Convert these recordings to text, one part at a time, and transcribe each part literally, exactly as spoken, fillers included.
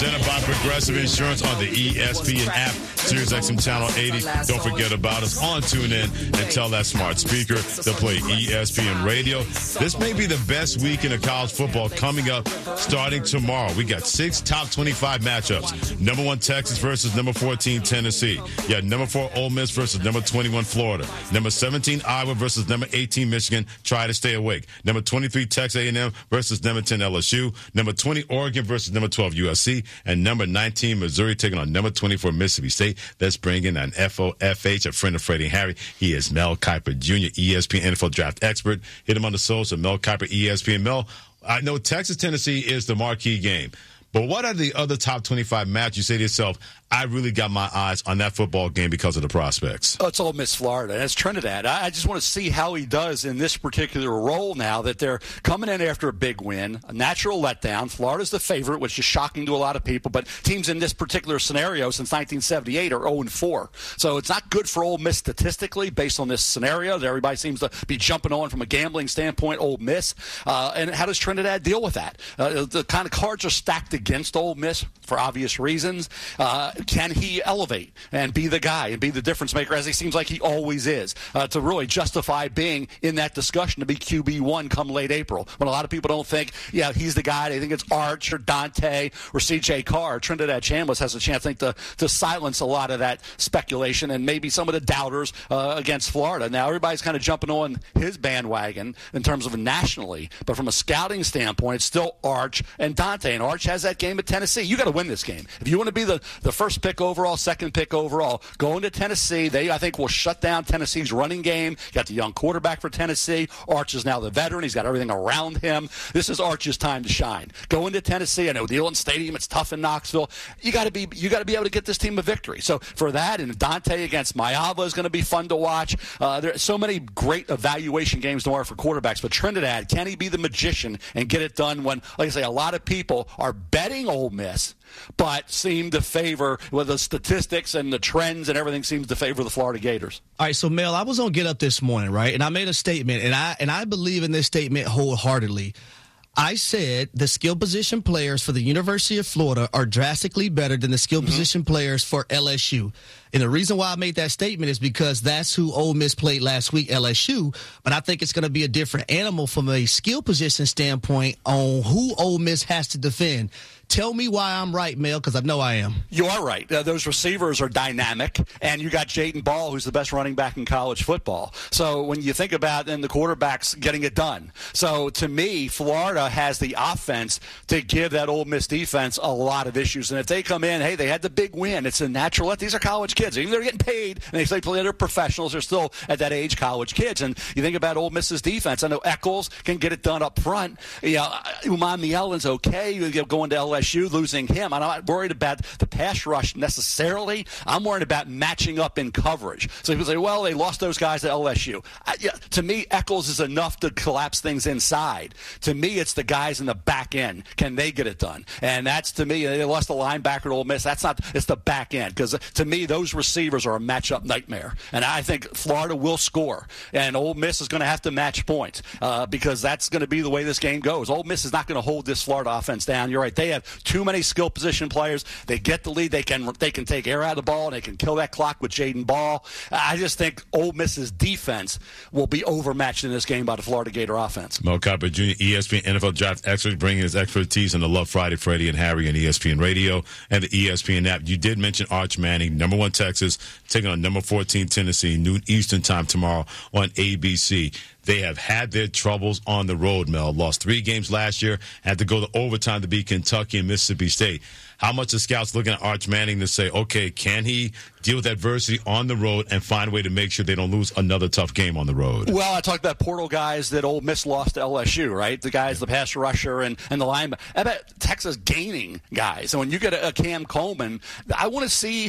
Presented by Progressive Insurance on the E S P N app, Sirius X M Channel eighty. Don't forget about us on TuneIn and tell that smart speaker to play E S P N Radio. This may be the best weekend of college football coming up starting tomorrow. We got six top twenty-five matchups. Number one, Texas versus number fourteen, Tennessee. You got number four, Ole Miss versus number twenty-one, Florida. Number seventeen, Iowa versus number eighteen, Michigan. Try to stay awake. Number twenty-three, Texas A and M versus number ten, L S U. Number twenty, Oregon versus number twelve, U S C. And number nineteen, Missouri taking on number twenty-four, Mississippi State. Let's bring in an F O F H, a friend of Freddie and Harry. He is Mel Kiper Junior, E S P N N F L draft expert. Hit him on the social, Mel Kiper, E S P N. Mel, I know Texas, Tennessee is the marquee game. But what are the other top twenty-five matches? You say to yourself, I really got my eyes on that football game because of the prospects. Oh, it's Ole Miss, Florida. And it's Trinidad. I just want to see how he does in this particular role now that they're coming in after a big win, a natural letdown. Florida's the favorite, which is shocking to a lot of people. But teams in this particular scenario since nineteen seventy-eight are oh and four. So it's not good for Ole Miss statistically based on this scenario. Everybody seems to be jumping on from a gambling standpoint, Ole Miss. Uh, and how does Trinidad deal with that? Uh, the kind of cards are stacked against Ole Miss for obvious reasons. Uh, can he elevate and be the guy and be the difference maker, as he seems like he always is, uh, to really justify being in that discussion to be Q B one come late April? When a lot of people don't think, yeah, he's the guy. They think it's Arch or Dante or C J Carr. Trinidad Chambliss has a chance, I think, to, to silence a lot of that speculation and maybe some of the doubters uh, against Florida. Now, everybody's kind of jumping on his bandwagon in terms of nationally, but from a scouting standpoint, it's still Arch and Dante. And Arch has that game at Tennessee. You got to win this game. If you want to be the, the first pick overall, second pick overall, going to Tennessee, they, I think, will shut down Tennessee's running game. You got the young quarterback for Tennessee. Arch is now the veteran. He's got everything around him. This is Arch's time to shine. Going to Tennessee, I know Neyland Stadium, it's tough in Knoxville. You got to be you got to be able to get this team a victory. So for that, and Dante against Mayava is going to be fun to watch. Uh, there are so many great evaluation games tomorrow for quarterbacks. But Trinidad, can he be the magician and get it done when, like I say, a lot of people are betting Ole Miss, but seem to favor, with the statistics and the trends and everything seems to favor the Florida Gators. All right, so Mel, I was on Get Up this morning, right, and I made a statement, and I and I believe in this statement wholeheartedly. I said the skill position players for the University of Florida are drastically better than the skill mm-hmm. position players for L S U. And the reason why I made that statement is because that's who Ole Miss played last week, L S U. But I think it's going to be a different animal from a skill position standpoint on who Ole Miss has to defend. Tell me why I'm right, Mel, because I know I am. You are right. Uh, those receivers are dynamic, and you got Jaden Ball, who's the best running back in college football. So when you think about then the quarterbacks getting it done. So to me, Florida has the offense to give that Ole Miss defense a lot of issues. And if they come in, hey, they had the big win. It's a natural. These are college kids. Even though they're getting paid, and they say they're professionals, they're still at that age college kids. And you think about Ole Miss's defense. I know Eccles can get it done up front. You know, Umar Mielen's okay. You're going to L S U, losing him. I'm not worried about the pass rush necessarily. I'm worried about matching up in coverage. So people say, well, they lost those guys at L S U. I, yeah, to me, Eccles is enough to collapse things inside. To me, it's the guys in the back end. Can they get it done? And that's, to me, they lost the linebacker at Ole Miss. That's not, it's the back end. Because to me, those receivers are a matchup nightmare. And I think Florida will score. And Ole Miss is going to have to match points uh, because that's going to be the way this game goes. Ole Miss is not going to hold this Florida offense down. You're right. They have too many skill position players. They get the lead. They can they can take air out of the ball, and they can kill that clock with Jaden Ball. I just think Ole Miss's defense will be overmatched in this game by the Florida Gator offense. Mel Kiper Junior, E S P N N F L draft expert, bringing his expertise on the Love Friday, Freddie and Harry on E S P N Radio and the E S P N app. You did mention Arch Manning, number one Texas, taking on number fourteen Tennessee, noon Eastern time tomorrow on A B C. They have had their troubles on the road, Mel. Lost three games last year, had to go to overtime to beat Kentucky and Mississippi State. How much are scouts looking at Arch Manning to say, okay, can he deal with adversity on the road and find a way to make sure they don't lose another tough game on the road? Well, I talked about portal guys that Ole Miss lost to L S U, right? The guys, the pass rusher and, and the linebacker. I bet Texas gaining guys. And when you get a, a Cam Coleman, I want to see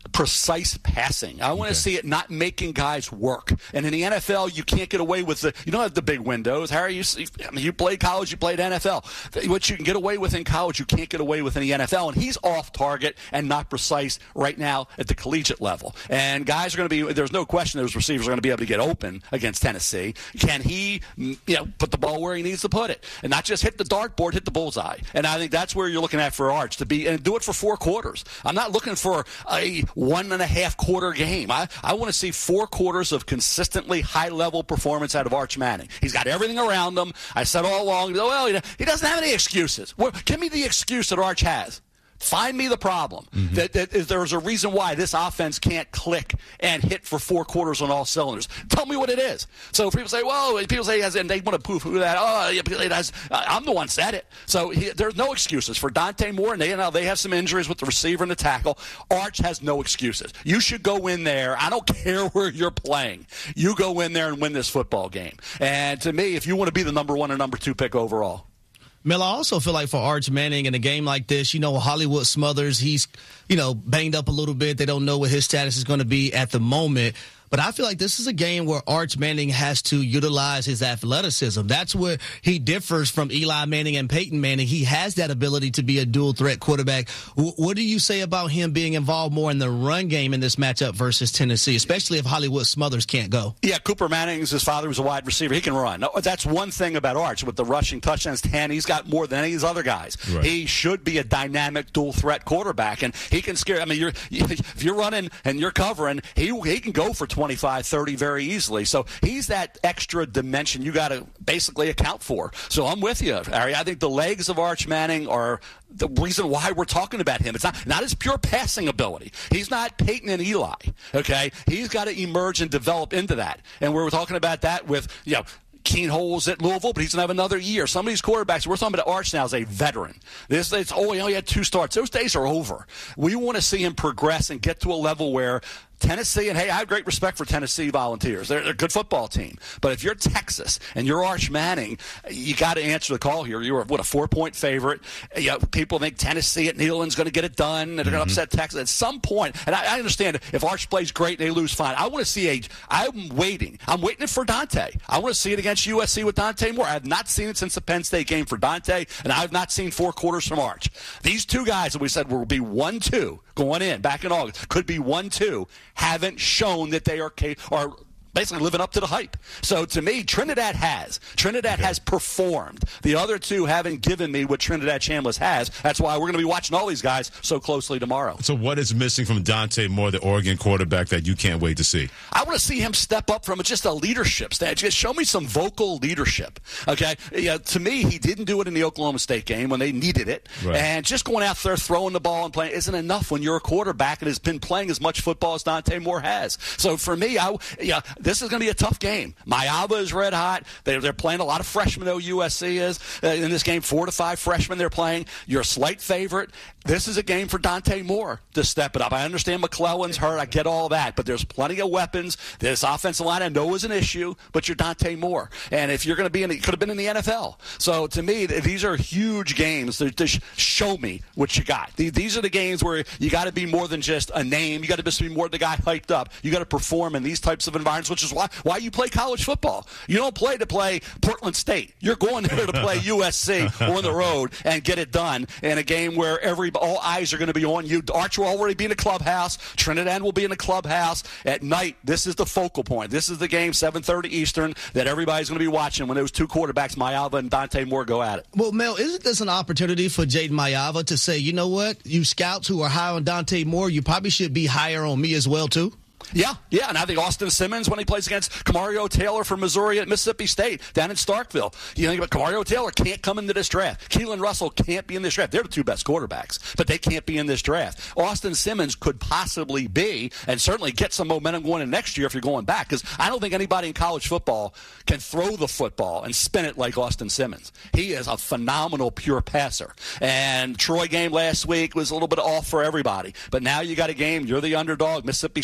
precise passing. I want to okay. see it not making guys work. And in the N F L, you can't get away with the. You don't have the big windows. Harry, you, I mean, you played college, you played N F L. What you can get away with in college, you can't get away with in the N F L. And he's off target and not precise right now at the collegiate level. And guys are going to be. There's no question those receivers are going to be able to get open against Tennessee. Can he, you know, put the ball where he needs to put it, and not just hit the dartboard, hit the bullseye? And I think that's where you're looking at for Arch to be and do it for four quarters. I'm not looking for a one and a half quarter game. I, I want to see four quarters of consistently high level performance out of Arch Manning. He's got everything around him. I said all along, well, he doesn't have any excuses. Well, give me the excuse that Arch has. Find me the problem. Mm-hmm. That, that is, there's a reason why this offense can't click and hit for four quarters on all cylinders. Tell me what it is. So people say, well, people say, and they want to poo-poo that. Oh, it has, I'm the one said it. So he, there's no excuses for Dante Moore, and they, you know, they have some injuries with the receiver and the tackle. Arch has no excuses. You should go in there. I don't care where you're playing. You go in there and win this football game. And to me, if you want to be the number one or number two pick overall. Mel, I also feel like for Arch Manning in a game like this, you know, Hollywood Smothers, he's, you know, banged up a little bit. They don't know what his status is going to be at the moment. But I feel like this is a game where Arch Manning has to utilize his athleticism. That's where he differs from Eli Manning and Peyton Manning. He has that ability to be a dual-threat quarterback. W- what do you say about him being involved more in the run game in this matchup versus Tennessee, especially if Hollywood Smothers can't go? Yeah, Cooper Manning's his father was a wide receiver. He can run. That's one thing about Arch. With the rushing touchdowns, ten, he's got more than any of these other guys. Right. He should be a dynamic dual-threat quarterback, and he can scare. I mean, you're, if you're running and you're covering, he he can go for twenty-five, thirty very easily. So he's that extra dimension you got to basically account for. So I'm with you, Harry. I think the legs of Arch Manning are the reason why we're talking about him. It's not, not his pure passing ability. He's not Peyton and Eli, okay? He's got to emerge and develop into that. And we're talking about that with, you know, Keen Holes at Louisville, but he's going to have another year. Some of these quarterbacks, we're talking about Arch now as a veteran. This, it's, oh, you know, he had two starts. Those days are over. We want to see him progress and get to a level where Tennessee, and hey, I have great respect for Tennessee Volunteers. They're, they're a good football team. But if you're Texas and you're Arch Manning, you got to answer the call here. You're, what, a four-point favorite. You know, people think Tennessee at Neyland's going to get it done, and they're mm-hmm. going to upset Texas. At some point, and I, I understand if Arch plays great and they lose, fine. I want to see a – I'm waiting. I'm waiting for Dante. I want to see it against U S C with Dante Moore. I have not seen it since the Penn State game for Dante, and I have not seen four quarters from Arch. These two guys that we said will be one two going in back in August, could be one two, haven't shown that they are are basically living up to the hype. So to me, Trinidad has. Trinidad okay. has performed. The other two haven't given me what Trinidad Chambliss has. That's why we're going to be watching all these guys so closely tomorrow. So what is missing from Dante Moore, the Oregon quarterback, that you can't wait to see? I want to see him step up from just a leadership stage. Just show me some vocal leadership. Okay? Yeah, to me, he didn't do it in the Oklahoma State game when they needed it. Right. And just going out there throwing the ball and playing isn't enough when you're a quarterback and has been playing as much football as Dante Moore has. So for me, I yeah. this is going to be a tough game. Mayava is red hot. They're, they're playing a lot of freshmen, though, U S C is. Uh, in this game, four to five freshmen they're playing. You're a slight favorite. This is a game for Dante Moore to step it up. I understand McClellan's hurt. I get all that. But there's plenty of weapons. This offensive line I know is an issue, but you're Dante Moore. And if you're going to be in it, could have been in the N F L. So to me, these are huge games to, to show me what you got. These are the games where you got to be more than just a name. You got to be more than the guy hyped up. You got to perform in these types of environments, which is why why you play college football. You don't play to play Portland State. You're going there to play U S C on the road and get it done in a game where every all eyes are going to be on you. Arch will already be in the clubhouse. Trinidad will be in the clubhouse. At night, this is the focal point. This is the game, seven thirty Eastern, that everybody's going to be watching when those two quarterbacks, Mayava and Dante Moore, go at it. Well, Mel, isn't this an opportunity for Jaden Mayava to say, you know what, you scouts who are high on Dante Moore, you probably should be higher on me as well, too? Yeah, yeah, and I think Austin Simmons, when he plays against Kamario Taylor from Missouri at Mississippi State down in Starkville, you think about Kamario Taylor can't come into this draft. Keelan Russell can't be in this draft. They're the two best quarterbacks, but they can't be in this draft. Austin Simmons could possibly be, and certainly get some momentum going in next year if you're going back, because I don't think anybody in college football can throw the football and spin it like Austin Simmons. He is a phenomenal pure passer. And Troy game last week was a little bit off for everybody, but now you got a game, you're the underdog. Mississippi State's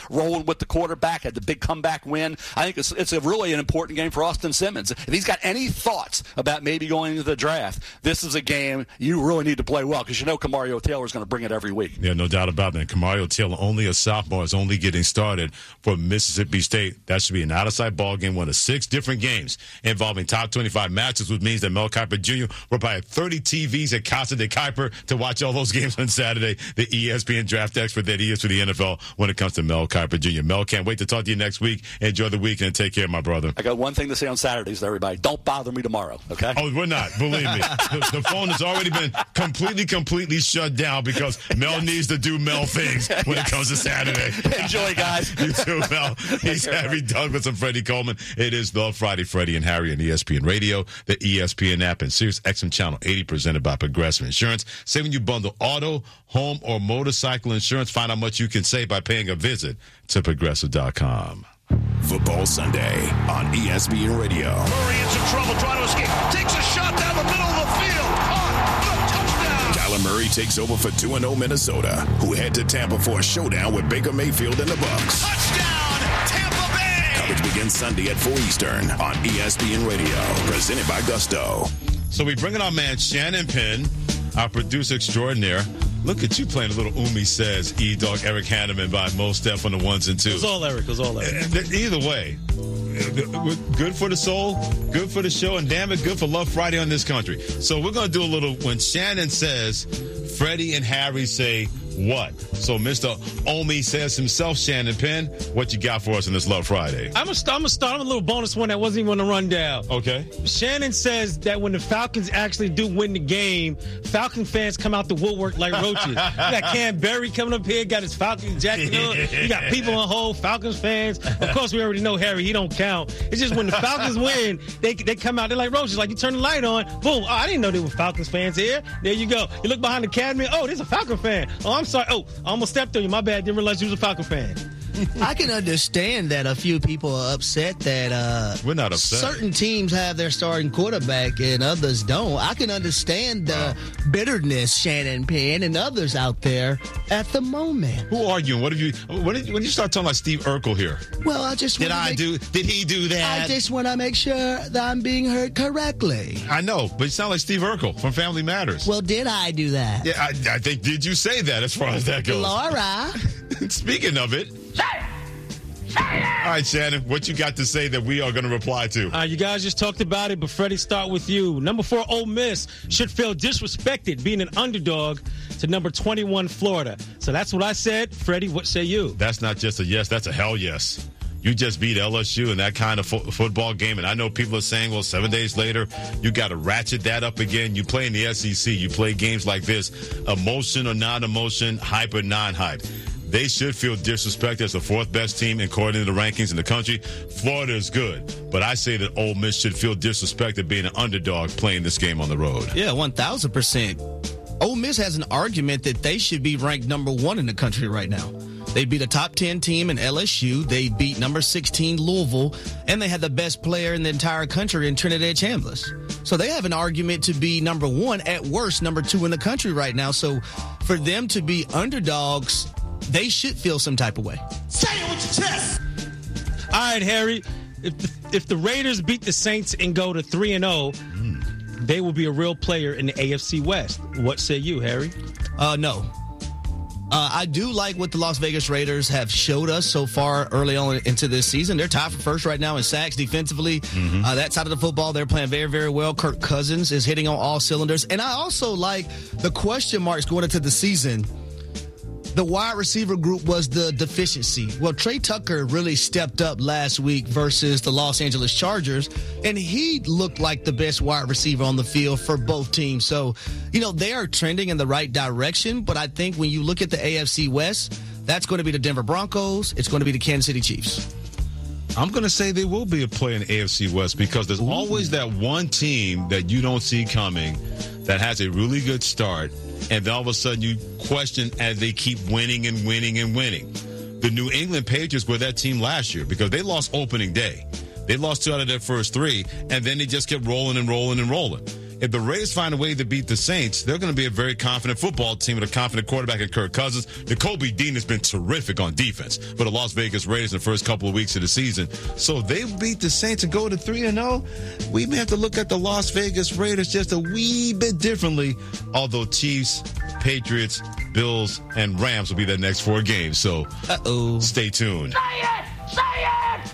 rolling with the quarterback, had the big comeback win. I think it's, it's a really an important game for Austin Simmons. If he's got any thoughts about maybe going into the draft, this is a game you really need to play well because you know Kamario Taylor is going to bring it every week. Yeah, no doubt about that. Kamario Taylor, only a sophomore, is only getting started for Mississippi State. That should be an out-of-sight ball game, one of six different games involving top twenty-five matches, which means that Mel Kiper Junior will buy thirty T Vs at Casa de Kiper to watch all those games on Saturday. The E S P N draft expert that he is for the N F L when it comes to Mel Kiper Junior Mel, can't wait to talk to you next week. Enjoy the weekend. Take care, my brother. I got one thing to say on Saturdays to everybody. Don't bother me tomorrow, okay? Oh, we're not. Believe me. the, the phone has already been completely, completely shut down because Mel yes. needs to do Mel things when yes. it comes to Saturday. Enjoy, guys. You too, Mel. He's Harry Douglas and Freddie Coleman. It is the Friday Freddie and Harry on E S P N Radio, the E S P N app, and Sirius X M Channel eighty, presented by Progressive Insurance. Say when you bundle auto, home, or motorcycle insurance, find out how much you can save by paying a visit to progressive dot com. Football Sunday on E S P N Radio. Murray in some trouble trying to escape. Takes a shot down the middle of the field. On the touchdown. Kyler Murray takes over for two and oh Minnesota, who head to Tampa for a showdown with Baker Mayfield and the Bucs. Touchdown, Tampa Bay. Coverage begins Sunday at four Eastern on E S P N Radio, presented by Gusto. So we bring in our man Shannon Penn, our producer extraordinaire. Look at you playing a little Umi Says, E-Dog, Eric Hanneman by Mo Steph on the ones and twos. It was all Eric. It was all Eric. Either way, good for the soul, good for the show, and damn it, good for Love Friday on this country. So we're going to do a little, when Shannon says, Freddie and Harry say what? So Mister Omi Says himself, Shannon Penn, what you got for us in this Love Friday? I'm going to start. I'm a little bonus one that wasn't even on the rundown. Okay. Shannon says that when the Falcons actually do win the game, Falcon fans come out the woodwork like roaches. You got Cam Berry coming up here, got his Falcons jacket on. You got people on hold, Falcons fans. Of course, we already know Harry. He don't count. It's just when the Falcons win, they they come out, they're like roaches. Like you turn the light on, boom. Oh, I didn't know there were Falcons fans here. There you go. You look behind the cabinet. Oh, there's a Falcon fan. Oh, I'm sorry. Oh, I almost stepped on you. My bad. Didn't realize you was a Falcon fan. I can understand that a few people are upset that uh, we're not upset. Certain teams have their starting quarterback and others don't. I can understand the wow. bitterness, Shannon Penn, and others out there at the moment. Who are you? And what have you? When did, when did you start talking like Steve Urkel here? Well, I just did I make, do? Did he do that? I just want to make sure that I'm being heard correctly. I know, but you sound like Steve Urkel from Family Matters. Well, did I do that? Yeah, I, I think. Did you say that? As far as that goes, Laura. Speaking of it. All right, Shannon, what you got to say that we are going to reply to? Uh, you guys just talked about it, but Freddie, start with you. Number four, Ole Miss should feel disrespected being an underdog to number twenty-one, Florida. So that's what I said. Freddie, what say you? That's not just a yes, that's a hell yes. You just beat L S U in that kind of fo- football game, and I know people are saying, well, seven days later, you got to ratchet that up again. You play in the S E C. You play games like this, emotion or non-emotion, hype or non-hype. They should feel disrespected as the fourth best team according to the rankings in the country. Florida is good, but I say that Ole Miss should feel disrespected being an underdog playing this game on the road. Yeah, one thousand percent. Ole Miss has an argument that they should be ranked number one in the country right now. They beat a top ten team in L S U. They beat number sixteen Louisville, and they had the best player in the entire country in Trinidad Chambliss. So they have an argument to be number one, at worst, number two in the country right now. So for them to be underdogs, they should feel some type of way. Say it with your chest. All right, Harry. If the, if the Raiders beat the Saints and go to three and oh, mm. they will be a real player in the A F C West. What say you, Harry? Uh, no. Uh, I do like what the Las Vegas Raiders have showed us so far early on into this season. They're tied for first right now in sacks defensively. Mm-hmm. Uh, that side of the football, they're playing very, very well. Kirk Cousins is hitting on all cylinders. And I also like the question marks going into the season. The wide receiver group was the deficiency. Well, Trey Tucker really stepped up last week versus the Los Angeles Chargers, and he looked like the best wide receiver on the field for both teams. So, you know, they are trending in the right direction, but I think when you look at the A F C West, that's going to be the Denver Broncos. It's going to be the Kansas City Chiefs. I'm going to say there will be a play in the A F C West because there's Ooh. always that one team that you don't see coming that has a really good start, and then all of a sudden you question as they keep winning and winning and winning. The New England Patriots were that team last year because they lost opening day. They lost two out of their first three, and then they just kept rolling and rolling and rolling. if the Raiders find a way to beat the Saints, they're going to be a very confident football team with a confident quarterback in Kirk Cousins. Nakobe Dean has been terrific on defense for the Las Vegas Raiders in the first couple of weeks of the season. So if they beat the Saints and go to three and oh, we may have to look at the Las Vegas Raiders just a wee bit differently, although Chiefs, Patriots, Bills, and Rams will be their next four games. So Uh-oh. Stay tuned. Say it! Say it!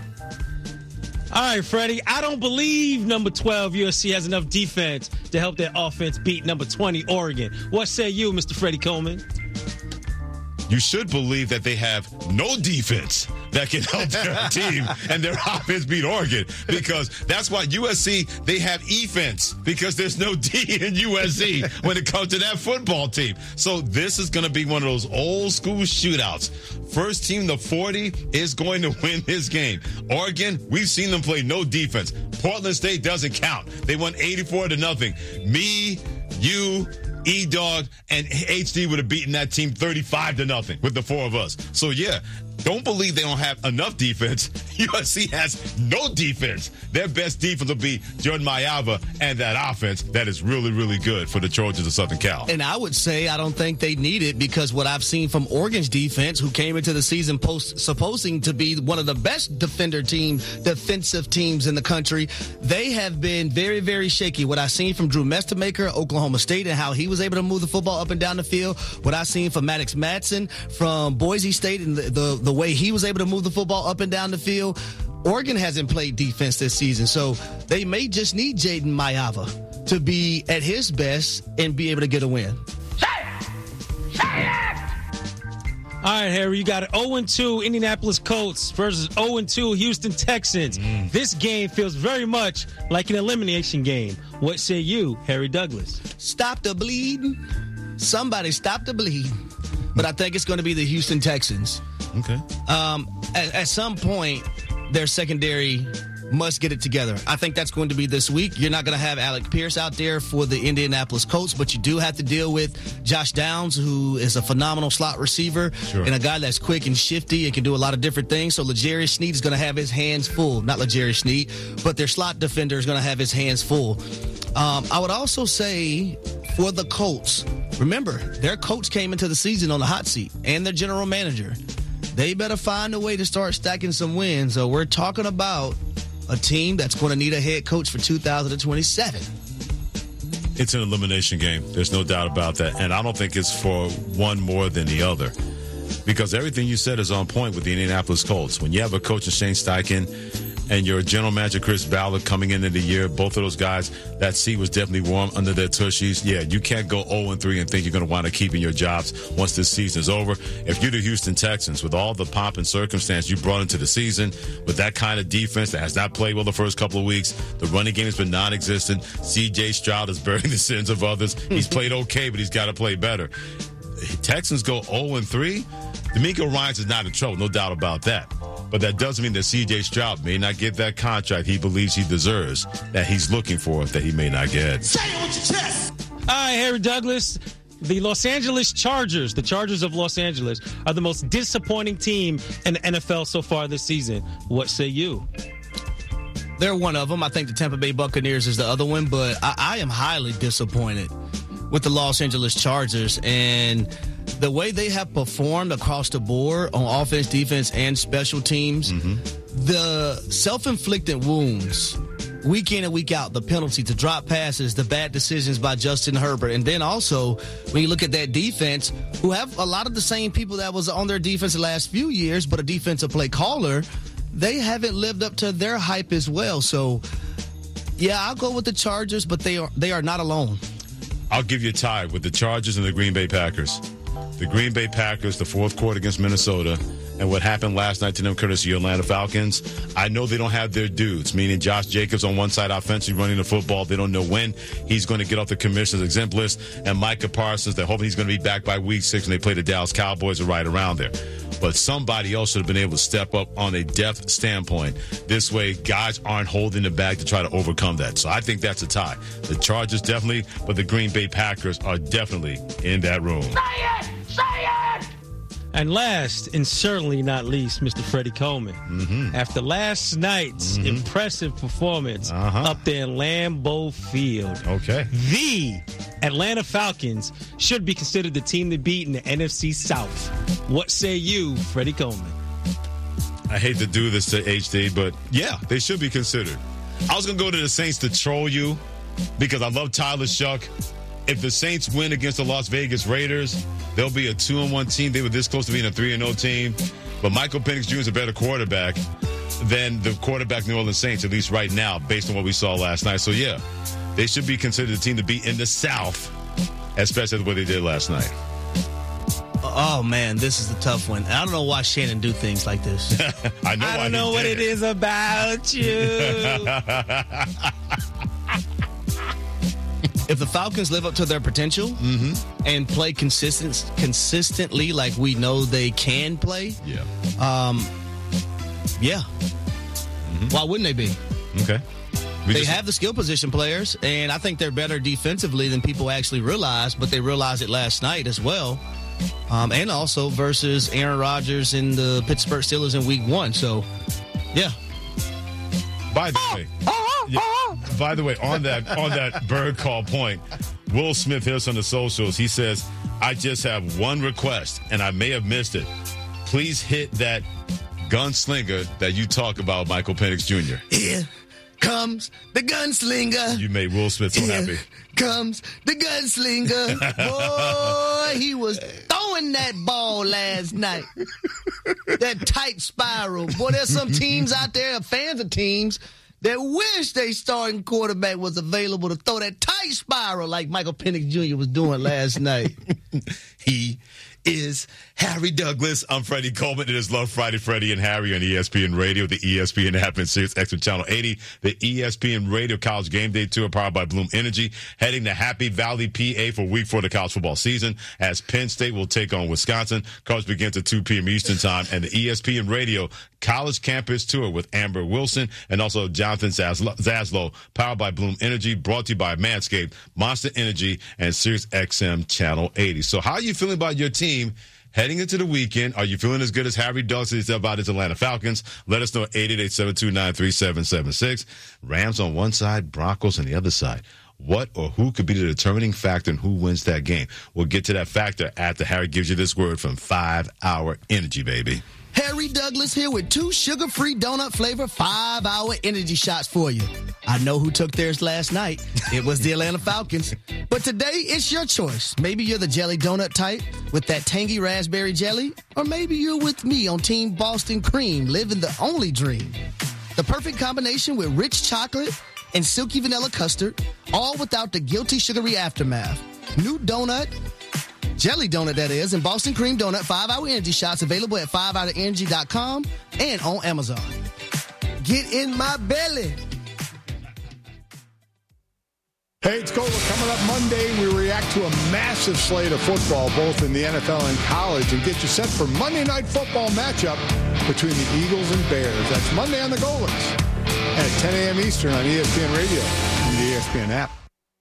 All right, Freddie, I don't believe number twelve U S C has enough defense to help their offense beat number twenty Oregon. What say you, Mister Freddie Coleman? You should believe that they have no defense that can help their team and their offense beat Oregon, because that's why U S C, they have e-fence, because there's no D in U S C when it comes to that football team. So this is going to be one of those old school shootouts. First team to forty is going to win this game. Oregon, we've seen them play no defense. Portland State doesn't count. They won eighty-four to nothing. Me, you, E-Dog, and H D would have beaten that team thirty-five to nothing with the four of us. So, yeah, don't believe they don't have enough defense. U S C has no defense. Their best defense will be Jordan Mayava and that offense that is really, really good for the Trojans of Southern Cal. And I would say I don't think they need it, because what I've seen from Oregon's defense, who came into the season post supposing to be one of the best defender team, defensive teams in the country, they have been very, very shaky. What I've seen from Drew Mestamaker, Oklahoma State, and how he was able to move the football up and down the field, what I've seen from Maddox Madsen from Boise State, and the, the, the way he was able to move the football up and down the field, Oregon hasn't played defense this season, so they may just need Jaden Mayava to be at his best and be able to get a win. Say it! Say it! All right, Harry, you got it. oh and two Indianapolis Colts versus oh and two Houston Texans. Mm. This game feels very much like an elimination game. What say you, Harry Douglas? Stop the bleeding. Somebody stop the bleed. But I think it's going to be the Houston Texans. Okay. Um, at, at some point, their secondary must get it together. I think that's going to be this week. You're not going to have Alec Pierce out there for the Indianapolis Colts, but you do have to deal with Josh Downs, who is a phenomenal slot receiver, sure, and a guy that's quick and shifty and can do a lot of different things. So L'Jarius Sneed is going to have his hands full. Not L'Jarius Sneed, but their slot defender is going to have his hands full. Um, I would also say for the Colts, remember, their coach came into the season on the hot seat, and their general manager. They better find a way to start stacking some wins. So we're talking about a team that's going to need a head coach for two thousand twenty-seven. It's an elimination game. There's no doubt about that. And I don't think it's for one more than the other, because everything you said is on point with the Indianapolis Colts. When you have a coach in Shane Steichen and your general manager Chris Ballard coming into the year, both of those guys, that seat was definitely warm under their tushies. Yeah, you can't go oh and three and think you're going to wind up keeping your jobs once this season is over. If you're the Houston Texans, with all the pomp and circumstance you brought into the season, with that kind of defense that has not played well the first couple of weeks, the running game has been non-existent. C J Stroud is bearing the sins of others. He's played okay, but he's got to play better. Texans go oh and three. D'Amico Ryans is not in trouble, no doubt about that. But that doesn't mean that C J Stroud may not get that contract he believes he deserves, that he's looking for, that he may not get. Say it with your chest! All right, Harry Douglas. The Los Angeles Chargers, the Chargers of Los Angeles, are the most disappointing team in the N F L so far this season. What say you? They're one of them. I think the Tampa Bay Buccaneers is the other one, but I, I am highly disappointed with the Los Angeles Chargers and the way they have performed across the board on offense, defense, and special teams. Mm-hmm. The self-inflicted wounds, week in and week out, the penalty to drop passes, the bad decisions by Justin Herbert. And then also, when you look at that defense, who have a lot of the same people that was on their defense the last few years, but a defensive play caller, they haven't lived up to their hype as well. So, yeah, I'll go with the Chargers, but they are they are not alone. I'll give you a tie with the Chargers and the Green Bay Packers. The Green Bay Packers, the fourth quarter against Minnesota, and what happened last night to them courtesy of Atlanta Falcons. I know they don't have their dudes, meaning Josh Jacobs on one side offensively running the football. They don't know when he's going to get off the commissioner's exempt list. And Micah Parsons, they're hoping he's going to be back by week six when they play the Dallas Cowboys are right around there. But somebody else should have been able to step up on a depth standpoint. This way, guys aren't holding the bag to try to overcome that. So I think that's a tie. The Chargers definitely, but the Green Bay Packers are definitely in that room. Say it! Say it! And last, and certainly not least, Mister Freddie Coleman. Mm-hmm. After last night's mm-hmm. impressive performance uh-huh. up there in Lambeau Field, okay, the Atlanta Falcons should be considered the team to beat in the N F C South. What say you, Freddie Coleman? I hate to do this to H D, but yeah, they should be considered. I was going to go to the Saints to troll you because I love Tyler Shuck. If the Saints win against the Las Vegas Raiders, they'll be a two and one team. They were this close to being a three and oh team. But Michael Penix Junior is a better quarterback than the quarterback New Orleans Saints, at least right now, based on what we saw last night. So, yeah, they should be considered the team to beat in the South, especially the way they did last night. Oh, man, this is a tough one. I don't know why Shannon do things like this. I know I why don't know what did. it is about you. If the Falcons live up to their potential mm-hmm. and play consistent, consistently like we know they can play, yeah, um, yeah, mm-hmm. why wouldn't they be? Okay. We they just... have the skill position players, and I think they're better defensively than people actually realize, but they realized it last night as well. Um, and also versus Aaron Rodgers and the Pittsburgh Steelers in week one. So, yeah. By the way, yeah, by the way, on that on that bird call point, Will Smith hits on the socials. He says, I just have one request, and I may have missed it. Please hit that gunslinger that you talk about, Michael Penix Junior Here comes the gunslinger. You made Will Smith so Here happy. Comes the gunslinger. Boy, he was throwing that ball last night. That tight spiral. Boy, there's some teams out there, fans of teams, that wish their starting quarterback was available to throw that tight spiral like Michael Penix Junior was doing last night. He is Harry Douglas. I'm Freddie Coleman. It is Love Friday, Freddie and Harry on E S P N Radio, the E S P N app, and Sirius X M Channel eighty. The E S P N Radio College Game Day Tour powered by Bloom Energy, heading to Happy Valley, P A for week four of the college football season as Penn State will take on Wisconsin. College begins at two p.m. Eastern Time, and the E S P N Radio College Campus Tour with Amber Wilson and also Jonathan Zaslow, powered by Bloom Energy, brought to you by Manscaped, Monster Energy, and Sirius X M Channel eighty. So how are you feeling about your team heading into the weekend? Are you feeling as good as Harry Douglas is about his Atlanta Falcons? Let us know at eight eight eight, seven two nine, three seven seven six. Rams on one side, Broncos on the other side. What or who could be the determining factor in who wins that game? We'll get to that factor after Harry gives you this word from five hour Energy, baby. Harry Douglas here with two sugar-free donut flavor five hour energy shots for you. I know who took theirs last night. It was the Atlanta Falcons. But today, it's your choice. Maybe you're the jelly donut type with that tangy raspberry jelly, or maybe you're with me on Team Boston Cream, living the only dream. The perfect combination with rich chocolate and silky vanilla custard, all without the guilty sugary aftermath. New donut, jelly donut that is, and Boston Cream Donut five hour energy shots available at five hour energy dot com and on Amazon. Get in my belly. Hey, it's Gola. Coming up Monday, we react to a massive slate of football, both in the N F L and college, and get you set for Monday Night Football matchup between the Eagles and Bears. That's Monday on the Golas at ten a.m. Eastern on E S P N Radio and the E S P N app.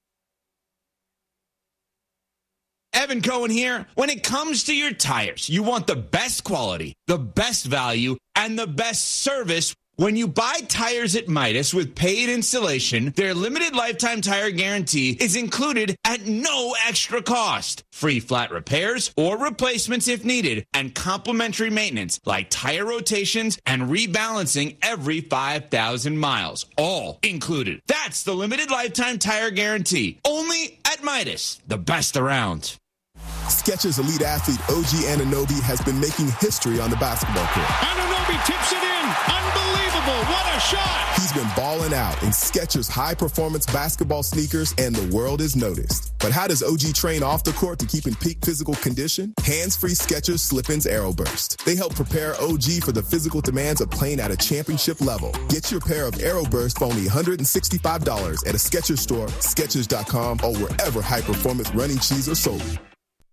Evan Cohen here. When it comes to your tires, you want the best quality, the best value, and the best service. When you buy tires at Midas with paid installation, their limited lifetime tire guarantee is included at no extra cost. Free flat repairs or replacements if needed, and complimentary maintenance like tire rotations and rebalancing every five thousand miles. All included. That's the limited lifetime tire guarantee. Only at Midas, the best around. Skechers elite athlete O G Anunoby has been making history on the basketball court. Anunoby tips it in. Unbelievable. What a shot. He's been balling out in Skechers high-performance basketball sneakers, and the world has noticed. But how does O G train off the court to keep in peak physical condition? Hands-free Skechers Slip-ins Aeroburst. They help prepare O G for the physical demands of playing at a championship level. Get your pair of Aeroburst for only one hundred sixty-five dollars at a Skechers store, Skechers dot com, or wherever high-performance running shoes are sold.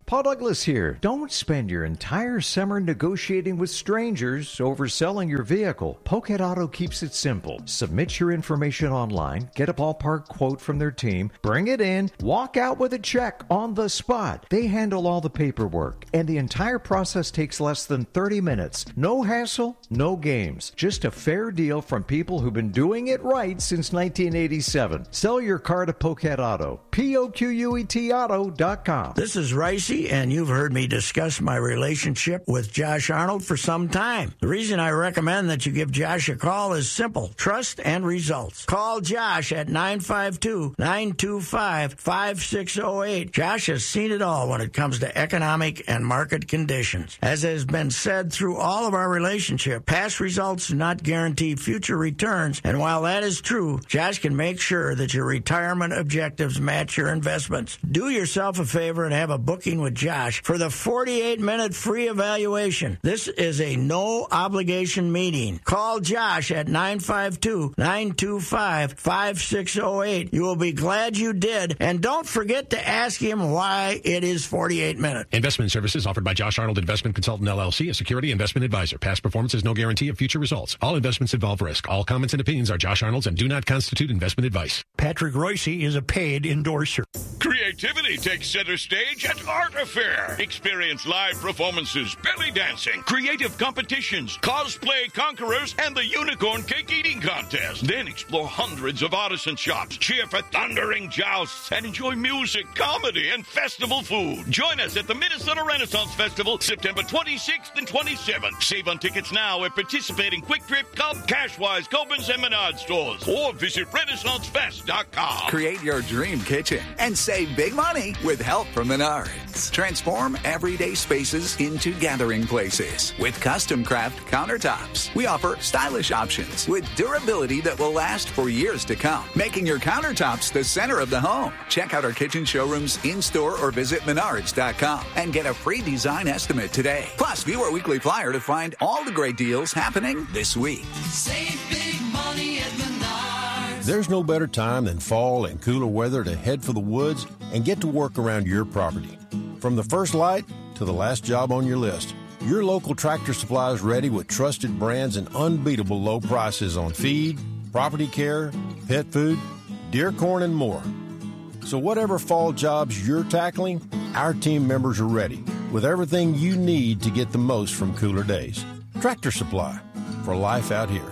Paul Douglas here. Don't spend your entire summer negotiating with strangers over selling your vehicle. Pocket Auto keeps it simple. Submit your information online, get a ballpark quote from their team, bring it in, walk out with a check on the spot. They handle all the paperwork, and the entire process takes less than thirty minutes. No hassle, no games. Just a fair deal from people who've been doing it right since nineteen eighty-seven. Sell your car to Pocket Auto. P O Q U E T auto dot com. This is Ricey, and you've heard me discuss my relationship with Josh Arnold for some time. The reason I recommend that you give Josh a call is simple: trust and results. Call Josh at nine five two, nine two five, five six zero eight. Josh has seen it all when it comes to economic and market conditions. As has been said through all of our relationship, past results do not guarantee future returns, and while that is true, Josh can make sure that your retirement objectives match your investments. Do yourself a favor and have a booking with Josh for the forty-eight minute free evaluation. This is a no-obligation meeting. Call Josh at nine five two, nine two five, five six zero eight. You will be glad you did, and don't forget to ask him why it is forty-eight minutes. Investment services offered by Josh Arnold Investment Consultant, L L C, a security investment advisor. Past performance is no guarantee of future results. All investments involve risk. All comments and opinions are Josh Arnold's and do not constitute investment advice. Patrick Royce is a paid endorser. Creativity takes center stage at Art Affair. Experience live performances, belly dancing, creative competitions, cosplay conquerors, and the unicorn cake eating contest. Then explore hundreds of artisan shops, cheer for thundering jousts, and enjoy music, comedy, and festival food. Join us at the Minnesota Renaissance Festival, September twenty-sixth and twenty-seventh. Save on tickets now at participating Quick Trip, Cub, Cashwise, Koblenz, and Menard stores, or visit Renaissance Fest dot com. Create your dream kitchen and save big money with help from Menards. Transform everyday spaces into gathering places with custom craft countertops. We offer stylish options with durability that will last for years to come, making your countertops the center of the home. Check out our kitchen showrooms in-store or visit Menards dot com and get a free design estimate today. Plus, view our weekly flyer to find all the great deals happening this week. Save big money at Menards. There's no better time than fall and cooler weather to head for the woods and get to work around your property. From the first light to the last job on your list, your local Tractor Supply is ready with trusted brands and unbeatable low prices on feed, property care, pet food, deer corn, and more. So whatever fall jobs you're tackling, our team members are ready with everything you need to get the most from cooler days. Tractor Supply, for life out here.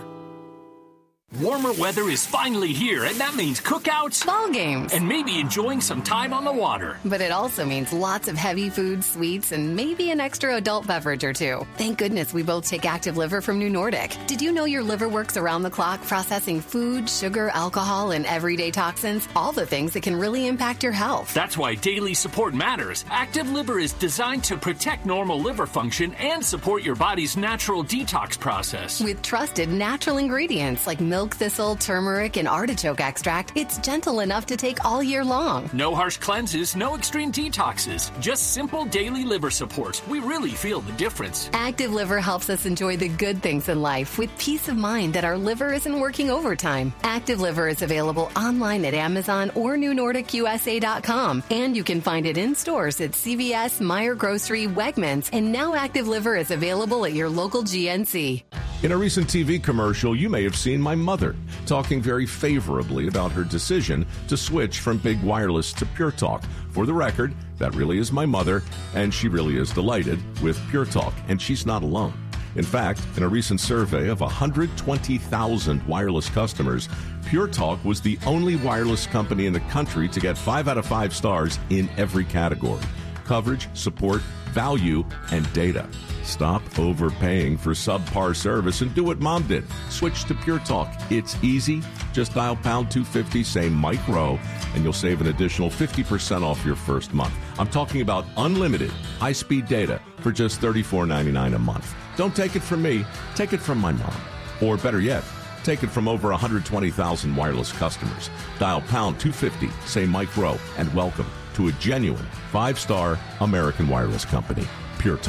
Warmer weather is finally here, and that means cookouts, ball games, and maybe enjoying some time on the water. But it also means lots of heavy food, sweets, and maybe an extra adult beverage or two. Thank goodness we both take Active Liver from New Nordic. Did you know your liver works around the clock processing food, sugar, alcohol, and everyday toxins? All the things that can really impact your health. That's why daily support matters. Active Liver is designed to protect normal liver function and support your body's natural detox process. With trusted natural ingredients like milk, Milk thistle, turmeric, and artichoke extract, it's gentle enough to take all year long. No harsh cleanses, no extreme detoxes, just simple daily liver support. We really feel the difference. Active Liver helps us enjoy the good things in life with peace of mind that our liver isn't working overtime. Active Liver is available online at Amazon or New Nordic U S A dot com, and you can find it in stores at C V S, Meijer Grocery, Wegmans, and now Active Liver is available at your local G N C. In a recent T V commercial, you may have seen my mother talking very favorably about her decision to switch from Big Wireless to Pure Talk. For the record, that really is my mother, and she really is delighted with Pure Talk, and she's not alone. In fact, in a recent survey of one hundred twenty thousand wireless customers, Pure Talk was the only wireless company in the country to get five out of five stars in every category: coverage, support, value, and data. Stop overpaying for subpar service and do what Mom did. Switch to Pure Talk. It's easy. Just dial pound two fifty, say Mike Rowe, and you'll save an additional fifty percent off your first month. I'm talking about unlimited high-speed data for just thirty-four ninety-nine a month. Don't take it from me. Take it from my mom. Or better yet, take it from over one hundred twenty thousand wireless customers. Dial pound two fifty, say Mike Rowe, and welcome to a genuine five-star American wireless company, Pure Talk.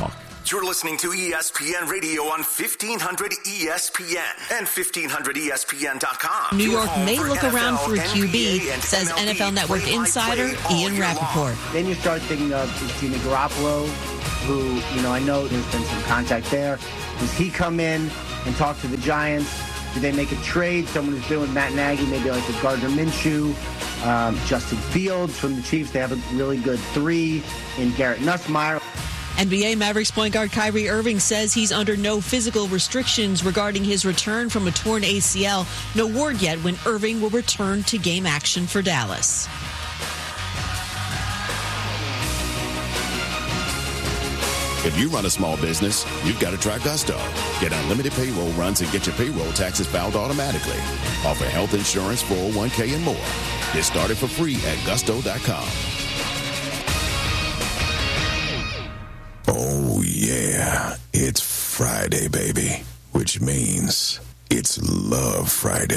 You're listening to E S P N Radio on fifteen hundred E S P N and fifteen hundred E S P N dot com. New York may look around for a Q B, says N F L Network insider Ian Rappaport. Then you start thinking of Jimmy Garoppolo, who, you know, I know there's been some contact there. Does he come in and talk to the Giants? Do they make a trade? Someone who's been with Matt Nagy, maybe like a Gardner Minshew, um, Justin Fields from the Chiefs. They have a really good three in Garrett Nussmeier. N B A Mavericks point guard Kyrie Irving says he's under no physical restrictions regarding his return from a torn A C L. No word yet when Irving will return to game action for Dallas. If you run a small business, you've got to try Gusto. Get unlimited payroll runs and get your payroll taxes filed automatically. Offer health insurance, four oh one k, and more. Get started for free at gusto dot com. Oh, yeah. It's Friday, baby. Which means it's Love Friday.